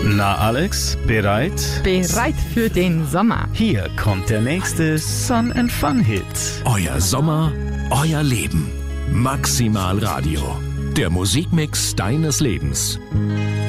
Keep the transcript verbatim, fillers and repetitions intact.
Na Alex, bereit? Bereit für den Sommer. Hier kommt der nächste Sun and Fun Hit. Euer Sommer, euer Leben. Maximal Radio. Der Musikmix deines Lebens.